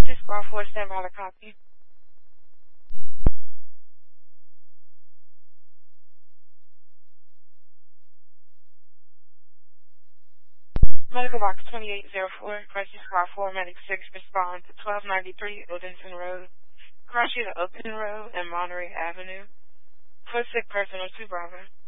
Crisis Squad 4, stand by the copy. Medical Box 2804, Crisis Squad 4, Medic 6, respond to 1293 Odenton Road, Crunchy to Oakton Road, and Monterey Avenue. For sick person on 2 Bravo.